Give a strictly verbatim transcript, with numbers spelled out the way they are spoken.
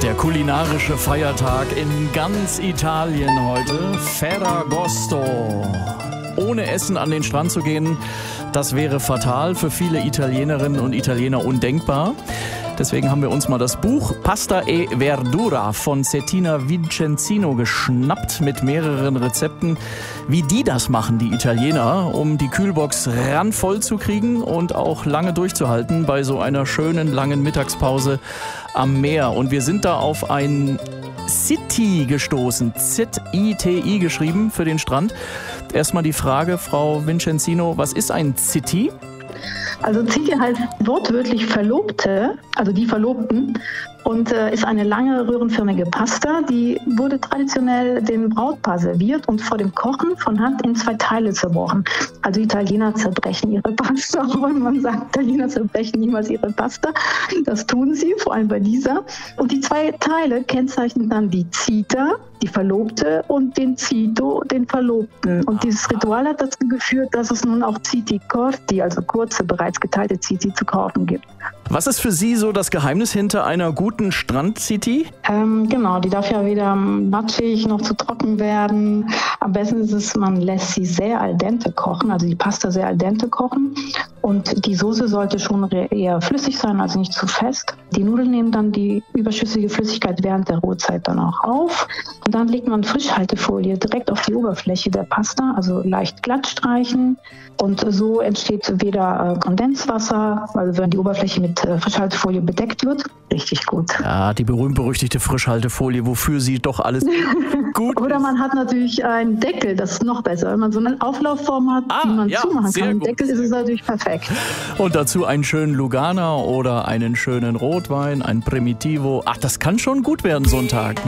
Der kulinarische Feiertag in ganz Italien heute, Ferragosto. Ohne Essen an den Strand zu gehen, das wäre fatal, für viele Italienerinnen und Italiener undenkbar. Deswegen haben wir uns mal das Buch Pasta e Verdura von Cettina Vincenzino geschnappt mit mehreren Rezepten, wie die das machen, die Italiener, um die Kühlbox randvoll zu kriegen und auch lange durchzuhalten bei so einer schönen langen Mittagspause am Meer. Und wir sind da auf ein Ziti gestoßen, Z I T I geschrieben für den Strand. Erstmal die Frage, Frau Vincenzino, was ist ein Ziti? Also Ziti heißt wortwörtlich Verlobte, also die Verlobten, und äh, ist eine lange röhrenförmige Pasta, die wurde traditionell dem Brautpaar serviert und vor dem Kochen von Hand in zwei Teile zerbrochen. Also Italiener zerbrechen ihre Pasta, und man sagt, Italiener zerbrechen niemals ihre Pasta. Das tun sie, vor allem bei dieser. Und die zwei Teile kennzeichnen dann die Zita, die Verlobte, und den Zito, den Verlobten. Und dieses Ritual hat dazu geführt, dass es nun auch Ziti corti, also kurze, bereits geteilte Ziti zu kaufen gibt. Was ist für Sie so das Geheimnis hinter einer guten Strand-Ziti? Ähm, genau, die darf ja weder matschig noch zu trocken werden. Am besten ist es, man lässt sie sehr al dente kochen, also die Pasta sehr al dente kochen. Und die Soße sollte schon eher flüssig sein, also nicht zu fest. Die Nudeln nehmen dann die überschüssige Flüssigkeit während der Rohrzeit dann auch auf. Und dann legt man Frischhaltefolie direkt auf die Oberfläche der Pasta, also leicht glatt streichen. Und so entsteht weder Kondenswasser, also wenn die Oberfläche mit Frischhaltefolie bedeckt wird. Richtig gut. Ja, die berühmt-berüchtigte Frischhaltefolie, wofür sie doch alles gut Oder ist. man hat natürlich einen Deckel, das ist noch besser. Wenn man so eine Auflaufform hat, Ah, die man ja, zumachen sehr kann, gut. Deckel, ist es natürlich perfekt. Und dazu einen schönen Lugana oder einen schönen Rotwein, ein Primitivo. Ach, das kann schon gut werden, so ein Tag.